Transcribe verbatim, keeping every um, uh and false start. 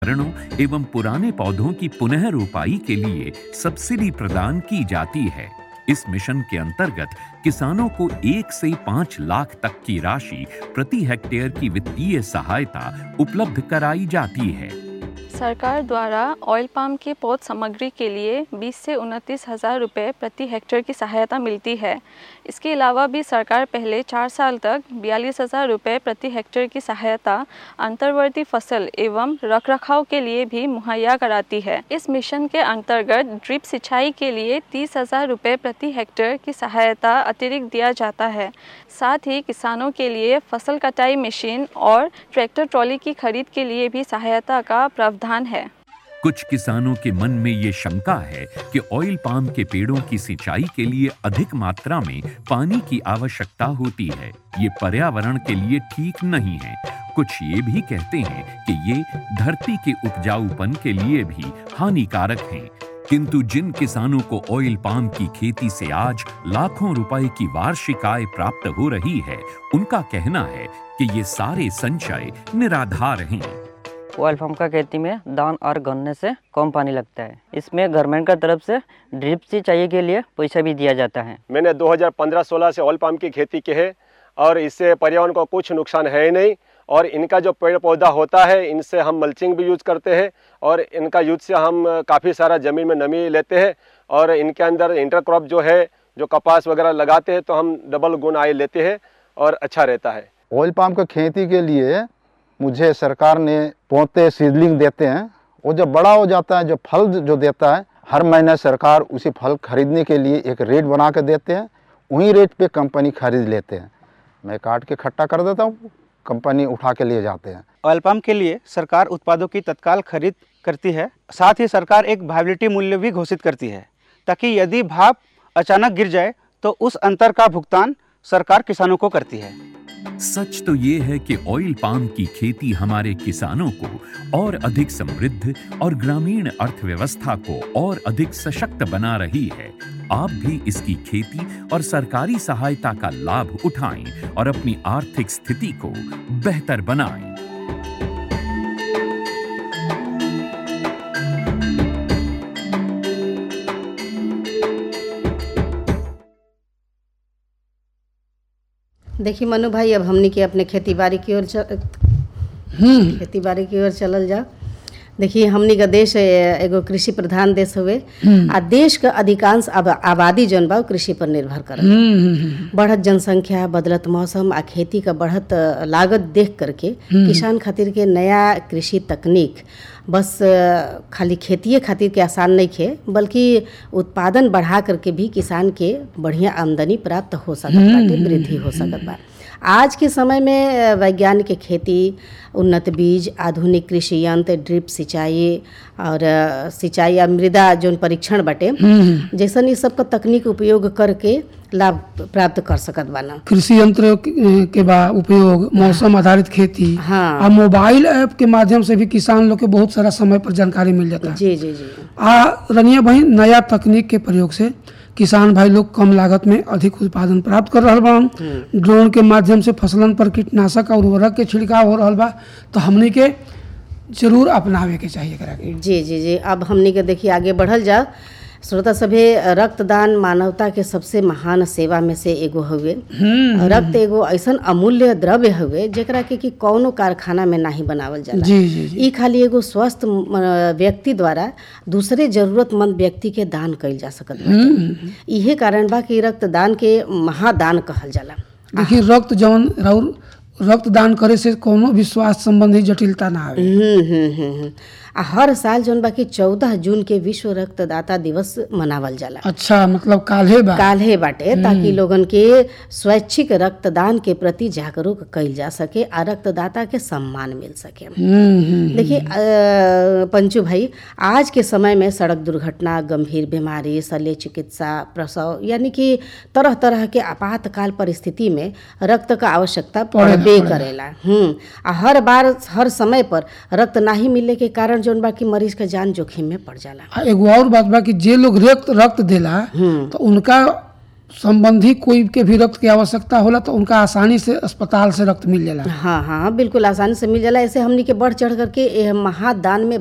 उपकरणों एवं पुराने पौधों की पुनः रोपाई के लिए सब्सिडी प्रदान की जाती है। इस मिशन के अंतर्गत किसानों को एक से पाँच लाख तक की राशि प्रति हेक्टेयर की वित्तीय सहायता उपलब्ध कराई जाती है। सरकार द्वारा ऑयल पाम की पौध सामग्री के लिए बीस से उनतीस हजार रुपये प्रति हेक्टेयर की सहायता मिलती है। इसके अलावा भी सरकार पहले चार साल तक बयालीस हजार रुपये प्रति हेक्टेयर की सहायता अंतर्वर्ती फसल एवं रखरखाव के लिए भी मुहैया कराती है। इस मिशन के अंतर्गत ड्रिप सिंचाई के लिए तीस हजार रुपये प्रति हेक्टेयर की सहायता अतिरिक्त दिया जाता है। साथ ही किसानों के लिए फसल कटाई मशीन और ट्रैक्टर ट्रॉली की खरीद के लिए भी सहायता का प्रावधान है। कुछ किसानों के मन में ये शंका है कि ऑयल पाम के पेड़ों की सिंचाई के लिए अधिक मात्रा में पानी की आवश्यकता होती है। ये पर्यावरण के लिए ठीक नहीं है। कुछ ये भी कहते हैं कि ये धरती के उपजाऊपन के लिए भी हानिकारक हैं। किंतु जिन किसानों को ऑयल पाम की खेती से आज लाखों रुपए की वार्षिक आय प्राप्त हो रही है, उनका कहना है कि ये सारे संचय निराधार हैं। ऑयल पाम का खेती में दान और गन्ने से कम पानी लगता है। इसमें गवर्नमेंट का तरफ से ड्रिप सिंचाई के लिए पैसा भी दिया जाता है। मैंने दो हज़ार पंद्रह सोलह से ऑयल पाम की खेती की है और इससे पर्यावरण को कुछ नुकसान है ही नहीं। और इनका जो पेड़ पौधा होता है, इनसे हम मल्चिंग भी यूज़ करते हैं और इनका यूज से हम काफ़ी सारा ज़मीन में नमी लेते हैं। और इनके अंदर इंटरक्रॉप जो है, जो कपास वगैरह लगाते हैं तो हम डबल गुण आय लेते हैं और अच्छा रहता है। ऑयल पाम की खेती के लिए मुझे सरकार ने पौधे सीडलिंग देते हैं। वो जब बड़ा हो जाता है, जो फल जो देता है, हर महीने सरकार उसी फल खरीदने के लिए एक रेट बना के देते हैं। वही रेट पे कंपनी खरीद लेते हैं। मैं काट के इकट्ठा कर देता हूँ, कंपनी उठा के लिए जाते हैं। ऑयल पाम के लिए सरकार उत्पादों की तत्काल खरीद करती है। साथ ही सरकार एक वायबिलिटी मूल्य भी घोषित करती है, ताकि यदि भाव अचानक गिर जाए तो उस अंतर का भुगतान सरकार किसानों को करती है। सच तो ये है कि ऑयल पाम की खेती हमारे किसानों को और अधिक समृद्ध और ग्रामीण अर्थव्यवस्था को और अधिक सशक्त बना रही है। आप भी इसकी खेती और सरकारी सहायता का लाभ उठाएं और अपनी आर्थिक स्थिति को बेहतर बनाएं। देखिए मनु भाई, अब हमने के अपने खेती बाड़ी की ओर चल खेती बाड़ी की ओर चलल जाओ। देखिए हमनी का देश एगो कृषि प्रधान देश हुए आ देश का अधिकांश आबादी जौन बा कृषि पर निर्भर करत। बढ़त जनसंख्या, बदलत मौसम आ खेती का बढ़त लागत देख करके किसान खातिर के नया कृषि तकनीक बस खाली खेतीये खातिर के आसान नहीं खे, बल्कि उत्पादन बढ़ा करके भी किसान के बढ़िया आमदनी प्राप्त हो सकत बाटे, वृद्धि हो सकत बा। आज के समय में वैज्ञानिक खेती, उन्नत बीज, आधुनिक कृषि यंत्र, ड्रिप सिंचाई और सिंचाई या मृदा जोन परीक्षण बाटे, जैसन ये सब का तकनीक उपयोग करके लाभ प्राप्त कर सकत बाना। कृषि यंत्र के बा उपयोग, मौसम आधारित खेती, हाँ, और मोबाइल ऐप के माध्यम से भी किसान लोग के बहुत सारा समय पर जानकारी मिल जाता है। जी जी जी आ रनिया भाई, नया तकनीक के प्रयोग से किसान भाई लोग कम लागत में अधिक उत्पादन प्राप्त कर रहा बा। ड्रोन के माध्यम से फसलन पर कीटनाशक और उर्वरक के छिड़काव हो रहा बा, तो हमने के जरूर अपनावे के चाहिए करा के। जी जी जी अब हमने के देखिए आगे बढ़ल जा। श्रोता सभे, रक्तदान मानवता के सबसे महान सेवा में से एगो हुए। रक्त एगो ऐसन अमूल्य द्रव्य हुए जेकरा के कि कौनो कारखाना में नहीं बनावल जाला। जी जी जी। ई खाली एगो स्वस्थ व्यक्ति द्वारा दूसरे जरूरतमंद व्यक्ति के दान कइल जा सकत बाटे। इहे कारण बा कि रक्तदान के महादान कहल जाला। देखिए रक्त जवन राउर रक्तदान करे से कोनो भी स्वास्थ्य संबंधी जटिलता ना आवे। हम्म हम्म हम्म आ हर साल जौन बाकी चौदह जून के विश्व रक्तदाता दिवस मनावल जाला। अच्छा, मतलब काल्हे बा काल्हे बाटे, ताकि लोगन के स्वैच्छिक रक्तदान के प्रति जागरूक कइल जा सके आ रक्तदाता के सम्मान मिल सके। देखिए पंचू भाई, आज के समय में सड़क दुर्घटना, गंभीर बीमारी, शल्य चिकित्सा, प्रसव, यानी कि तरह तरह के आपातकाल परिस्थिति में रक्त का आवश्यकता पड़बे करेला। हम्म आ हर बार हर समय पर रक्त नहीं मिलने के कारण जौन बा कि मरीज का जान जोखिम में पड़ जाला। एगो और बात बा कि जे लोग रक्त रक्त देला तो उनका संबंधी कोई के भी रक्त की आवश्यकता होला तो उनका आसानी से अस्पताल से रक्त मिल जाला। हाँ हाँ बिल्कुल आसानी से मिल जाला। ऐसे हमनी के बढ़ चढ़ करके ए महादान में